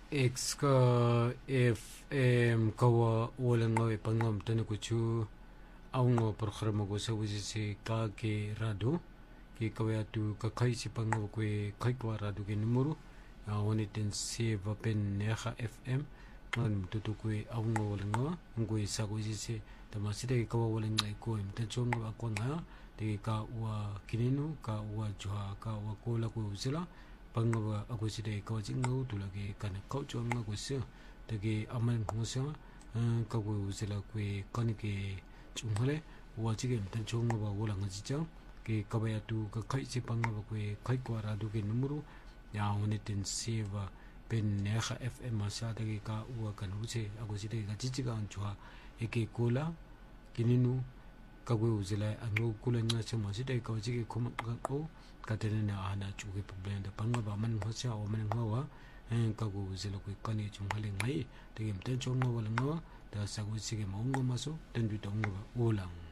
X ka FM kawa wala nga ipangam tani kuchu aungo programa ko sa wisi si ka ke rado ki kawaya tu ka kai si pangam ko kai kwa rado ke numero wani ten seva pen neha FM ngan tutu ko aungo wala nga ngoi sa ko wisi si tamasida ki kawa wala nga ko imta chonga ba kwa nga te ka wa kininu ka wa joha ka wa kola ko usila pangaba ako sida ka jinga tulagi kana kaucho nga ko se tagi aman ngosa ka ko usila ko kanike chunghale wa jige tan chonga ba wala nga jija ke kabaya tu ka kai si pangaba ko kai ko rado ke numero ya hone ten seva pen neha FM asa tagi ka wa kan use ako sida ka jijiga anchwa eke kola kininu kagwe uzela ango kula nga chama sida ka jige khoma ko katene na ana chuge problem da panga ba man hocha o man ngawa kagwe uzela ko kani chunghale ngai tegem ten chonga wala ngawa da sagu sige maungo maso ten du tonga ba ulang